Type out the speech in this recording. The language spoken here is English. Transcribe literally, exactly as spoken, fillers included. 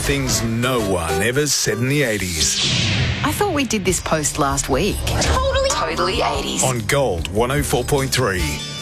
things no one ever said in the eighties. I thought we did this post last week. Totally. Totally eighties. On Gold one oh four point three.